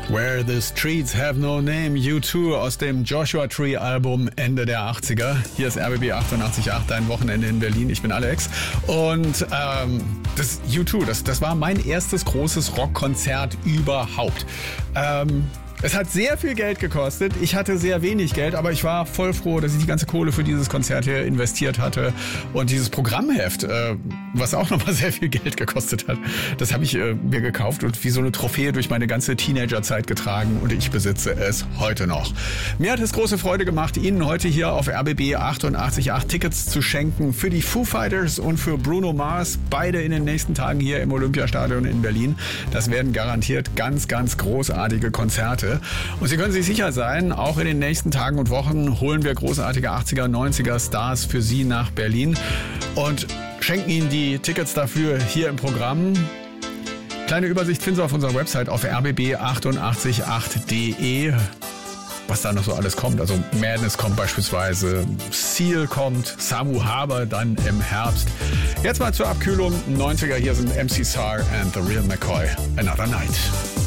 Where the Streets Have No Name, U2 aus dem Joshua Tree Album Ende der 80er. Hier ist RBB 88.8, dein Wochenende in Berlin. Ich bin Alex. Und das U2, das war mein erstes großes Rockkonzert überhaupt. Es hat sehr viel Geld gekostet. Ich hatte sehr wenig Geld, aber ich war voll froh, dass ich die ganze Kohle für dieses Konzert hier investiert hatte. Und dieses Programmheft, was auch nochmal sehr viel Geld gekostet hat, das habe ich mir gekauft und wie so eine Trophäe durch meine ganze Teenagerzeit getragen. Und ich besitze es heute noch. Mir hat es große Freude gemacht, Ihnen heute hier auf RBB 88.8 Tickets zu schenken für die Foo Fighters und für Bruno Mars. Beide in den nächsten Tagen hier im Olympiastadion in Berlin. Das werden garantiert ganz, ganz großartige Konzerte. Und Sie können sich sicher sein, auch in den nächsten Tagen und Wochen holen wir großartige 80er, 90er Stars für Sie nach Berlin und schenken Ihnen die Tickets dafür hier im Programm. Kleine Übersicht finden Sie auf unserer Website auf rbb888.de, was da noch so alles kommt. Also Madness kommt beispielsweise, Seal kommt, Samu Haber dann im Herbst. Jetzt mal zur Abkühlung 90er, hier sind MC Sar and The Real McCoy, Another Night.